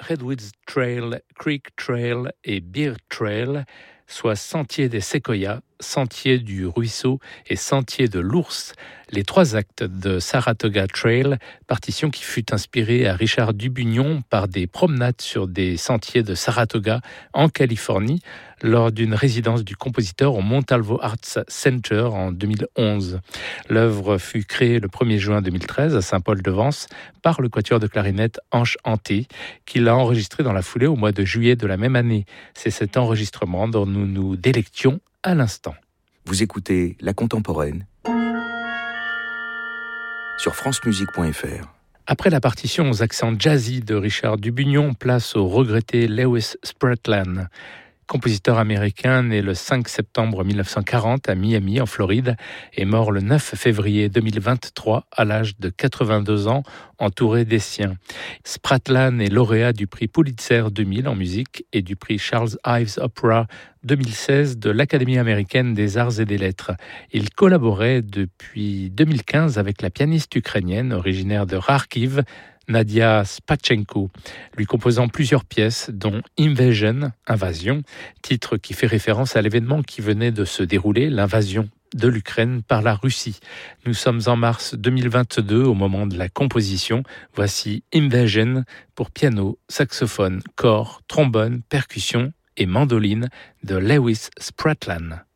Redwoods Trail, Creek Trail et Bear Trail, soit Sentier des Séquoias, Sentier du Ruisseau et Sentier de l'Ours, les 3 actes de Saratoga Trail, partition qui fut inspirée à Richard Dubugnon par des promenades sur des sentiers de Saratoga en Californie lors d'une résidence du compositeur au Montalvo Arts Center en 2011. L'œuvre fut créée le 1er juin 2013 à Saint-Paul-de-Vence par le quatuor de clarinette Anche Hanté, qui l'a enregistré dans la foulée au mois de juillet de la même année. C'est cet enregistrement dont nous nous délections à l'instant. Vous écoutez La Contemporaine sur francemusique.fr. Après la partition aux accents jazzy de Richard Dubugnon, place au regretté Lewis Spratlan. Compositeur américain né le 5 septembre 1940 à Miami, en Floride, et mort le 9 février 2023 à l'âge de 82 ans, entouré des siens. Spratlan est lauréat du prix Pulitzer 2000 en musique et du prix Charles Ives Opera 2016 de l'Académie américaine des arts et des lettres. Il collaborait depuis 2015 avec la pianiste ukrainienne originaire de Kharkiv, Nadia Spatchenko, lui composant plusieurs pièces, dont Invasion, Invasion, titre qui fait référence à l'événement qui venait de se dérouler, l'invasion de l'Ukraine par la Russie. Nous sommes en mars 2022 au moment de la composition. Voici Invasion pour piano, saxophone, cor, trombone, percussion et mandoline de Lewis Spratlan.